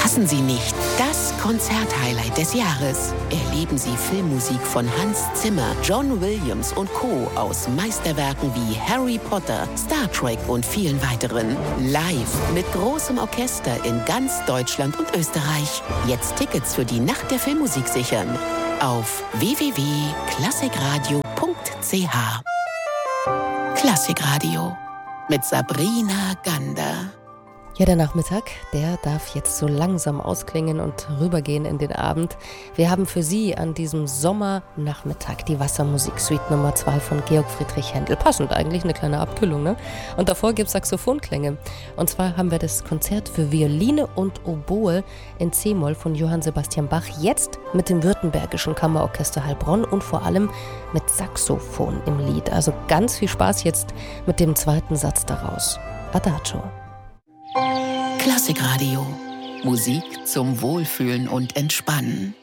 Verpassen Sie nicht das Konzerthighlight des Jahres. Erleben Sie Filmmusik von Hans Zimmer, John Williams und Co. aus Meisterwerken wie Harry Potter, Star Trek und vielen weiteren. Live mit großem Orchester in ganz Deutschland und Österreich. Jetzt Tickets für die Nacht der Filmmusik sichern. Auf www.klassikradio.ch. Klassikradio mit Sabrina Gander. Ja, der Nachmittag, der darf jetzt so langsam ausklingen und rübergehen in den Abend. Wir haben für Sie an diesem Sommernachmittag die Wassermusik-Suite Nummer 2 von Georg Friedrich Händel. Passend eigentlich, eine kleine Abkühlung, ne? Und davor gibt es Saxophonklänge. Und zwar haben wir das Konzert für Violine und Oboe in C-Moll von Johann Sebastian Bach, jetzt mit dem Württembergischen Kammerorchester Heilbronn und vor allem mit Saxophon im Lied. Also ganz viel Spaß jetzt mit dem zweiten Satz daraus. Adagio. Klassikradio. Musik zum Wohlfühlen und Entspannen.